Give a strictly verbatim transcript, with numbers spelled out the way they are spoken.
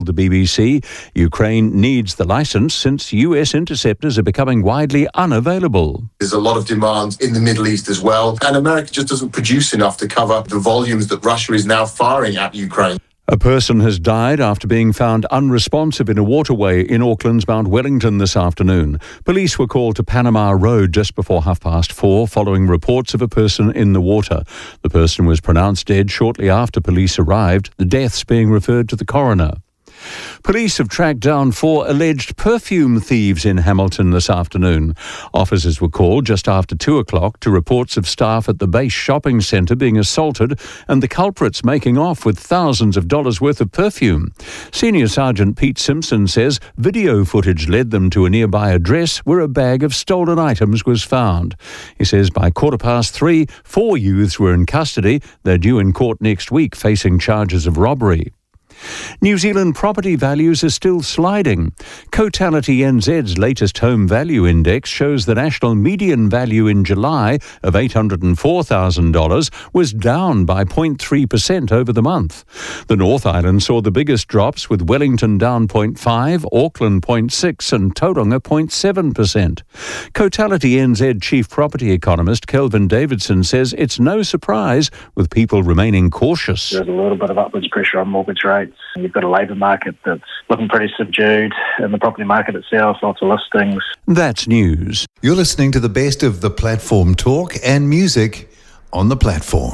The B B C, Ukraine needs the licence since U S interceptors are becoming widely unavailable. There's a lot of demand in the Middle East as well, and America just doesn't produce enough to cover the volumes that Russia is now firing at Ukraine. A person has died after being found unresponsive in a waterway in Auckland's Mount Wellington this afternoon. Police were called to Panama Road just before half past four following reports of a person in the water. The person was pronounced dead shortly after police arrived, the deaths being referred to the coroner. Police have tracked down four alleged perfume thieves in Hamilton this afternoon. Officers were called just after two o'clock to reports of staff at the base shopping centre being assaulted and the culprits making off with thousands of dollars worth of perfume. Senior Sergeant Pete Simpson says video footage led them to a nearby address where a bag of stolen items was found. He says by quarter past three, four youths were in custody. They're due in court next week facing charges of robbery. New Zealand property values are still sliding. Cotality N Z's latest home value index shows the national median value in July of eight hundred four thousand dollars was down by zero point three percent over the month. The North Island saw the biggest drops, with Wellington down zero point five, Auckland zero point six and Tauranga zero point seven percent. Cotality N Z chief property economist Kelvin Davidson says it's no surprise with people remaining cautious. There's a little bit of upwards pressure on mortgage rates. You've got a labour market that's looking pretty subdued, and the property market itself, lots of listings. That's news. You're listening to the best of the platform talk and music on the platform.